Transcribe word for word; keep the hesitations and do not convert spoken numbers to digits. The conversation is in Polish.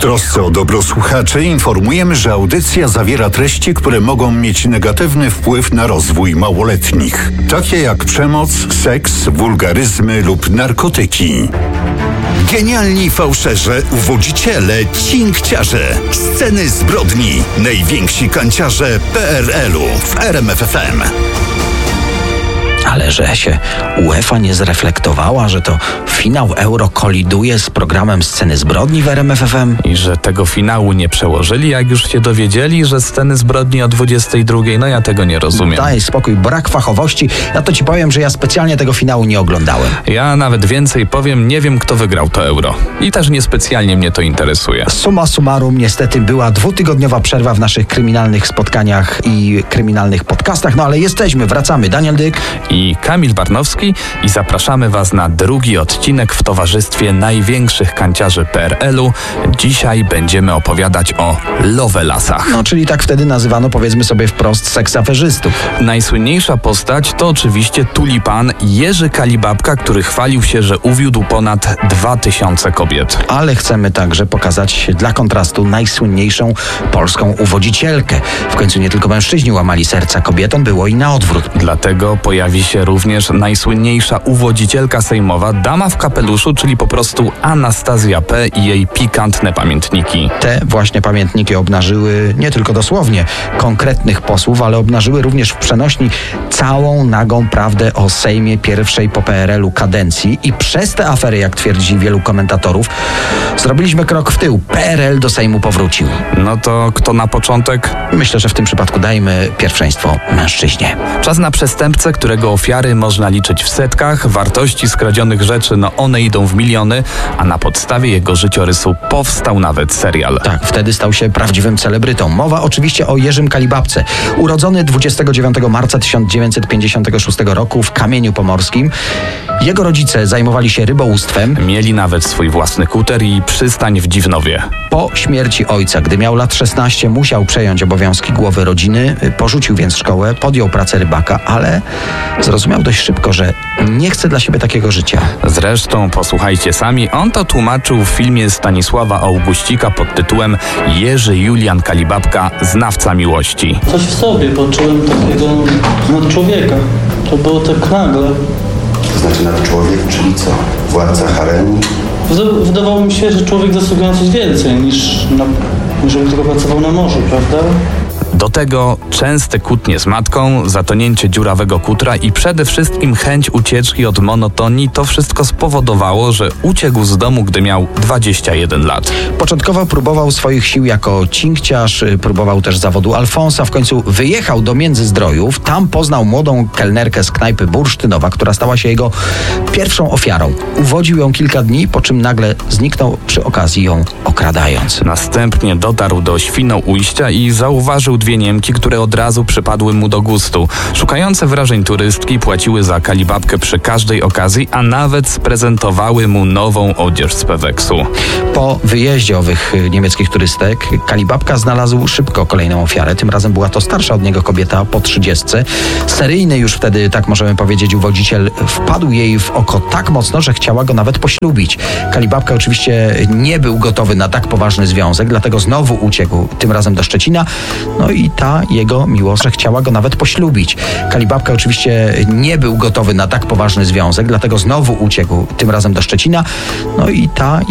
trosce o dobro słuchaczy informujemy, że audycja zawiera treści, które mogą mieć negatywny wpływ na rozwój małoletnich, takie jak przemoc, seks, wulgaryzmy lub narkotyki. Genialni fałszerze, uwodziciele, cinkciarze, sceny zbrodni, najwięksi kanciarze P R L u w R M F F M. Ale że się UEFA nie zreflektowała, że to finał Euro koliduje z programem Sceny zbrodni w R M F F M? I że tego finału nie przełożyli, jak już się dowiedzieli, że Sceny zbrodni o dwudziestej drugiej, no ja tego nie rozumiem. Daj spokój, brak fachowości. Ja to ci powiem, że ja specjalnie tego finału nie oglądałem. Ja nawet więcej powiem, nie wiem kto wygrał to Euro. I też niespecjalnie mnie to interesuje. Summa summarum, niestety była dwutygodniowa przerwa w naszych kryminalnych spotkaniach i kryminalnych podcastach, no ale jesteśmy, wracamy. Daniel Dyk i Kamil Barnowski i zapraszamy Was na drugi odcinek w towarzystwie największych kanciarzy P R L u. Dzisiaj będziemy opowiadać o Lovelasach. No, czyli tak wtedy nazywano, powiedzmy sobie wprost, seksaferzystów. Najsłynniejsza postać to oczywiście tulipan Jerzy Kalibabka, który chwalił się, że uwiódł ponad dwa tysiące kobiet. Ale chcemy także pokazać dla kontrastu najsłynniejszą polską uwodzicielkę. W końcu nie tylko mężczyźni łamali serca kobietom, było i na odwrót. Dlatego pojawi się również najsłynniejsza uwodzicielka sejmowa, dama w kapeluszu, czyli po prostu Anastazja P. i jej pikantne pamiętniki. Te właśnie pamiętniki obnażyły nie tylko dosłownie konkretnych posłów, ale obnażyły również w przenośni całą nagą prawdę o Sejmie pierwszej po P R L u kadencji i przez te afery, jak twierdzi wielu komentatorów, zrobiliśmy krok w tył. P R L do Sejmu powrócił. No to kto na początek? Myślę, że w tym przypadku dajmy pierwszeństwo mężczyźnie. Czas na przestępcę, którego ofiary można liczyć w setkach, wartości skradzionych rzeczy, no one idą w miliony, a na podstawie jego życiorysu powstał nawet serial. Tak, wtedy stał się prawdziwym celebrytą. Mowa oczywiście o Jerzym Kalibabce. Urodzony dwudziestego dziewiątego marca tysiąc dziewięćset pięćdziesiątego szóstego roku w Kamieniu Pomorskim. Jego rodzice zajmowali się rybołówstwem. Mieli nawet swój własny kuter i przystań w Dziwnowie. Po śmierci ojca, gdy miał lat szesnaście, musiał przejąć obowiązki głowy rodziny. Porzucił więc szkołę, podjął pracę rybaka, ale zrozumiał dość szybko, że nie chce dla siebie takiego życia. Zresztą, posłuchajcie sami, on to tłumaczył w filmie Stanisława Augustika pod tytułem Jerzy Julian Kalibabka, znawca miłości. Coś w sobie poczułem takiego nadczłowieka. To było tak nagle. To znaczy nadczłowiek, czyli co? Władca haremu? Wda- wydawało mi się, że człowiek zasługuje na coś więcej niż na, żeby tylko pracował na morzu, prawda? Do tego częste kłótnie z matką, zatonięcie dziurawego kutra i przede wszystkim chęć ucieczki od monotonii, to wszystko spowodowało, że uciekł z domu, gdy miał dwadzieścia jeden lat. Początkowo próbował swoich sił jako cinkciarz, próbował też zawodu alfonsa, w końcu wyjechał do Międzyzdrojów, tam poznał młodą kelnerkę z knajpy Bursztynowa, która stała się jego pierwszą ofiarą. Uwodził ją kilka dni, po czym nagle zniknął, przy okazji ją okradając. Następnie dotarł do Świnoujścia i zauważył dwie Niemki, które od razu przypadły mu do gustu. Szukające wrażeń turystki płaciły za Kalibabkę przy każdej okazji, a nawet sprezentowały mu nową odzież z Peweksu. Po wyjeździe owych niemieckich turystek Kalibabka znalazł szybko kolejną ofiarę. Tym razem była to starsza od niego kobieta po trzydziestce. Seryjny już wtedy, tak możemy powiedzieć, uwodziciel wpadł jej w oko tak mocno, że chciała go nawet poślubić. Kalibabka oczywiście nie był gotowy na tak poważny związek, dlatego znowu uciekł, tym razem do Szczecina. No i ta jego miłość, że chciała go nawet poślubić. Kalibabka oczywiście nie był gotowy na tak poważny związek, dlatego znowu uciekł, tym razem do Szczecina. No i ta